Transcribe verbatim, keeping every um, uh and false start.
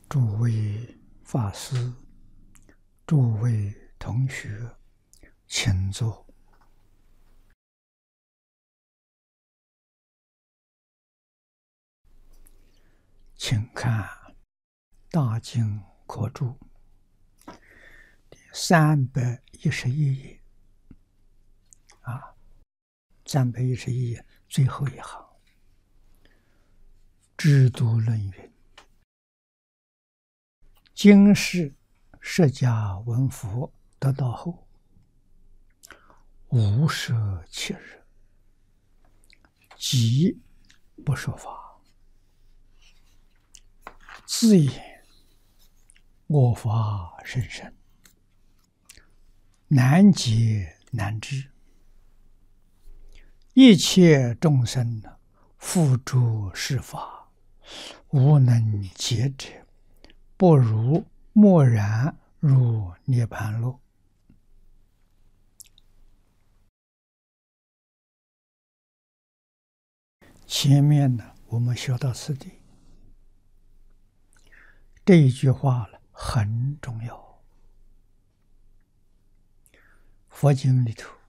诸位法师、诸位同学，请坐。请看《大经科注》第三百一十一页啊，三百一十一页最后一行，制度论云：今世释迦文佛得道后，无舍其日，即不说法。自言我法甚深，难解难知，一切众生付诸是法，无能解者，不如默然入涅盘路。前面呢，我们学到此地，这一句话很重要。佛经里头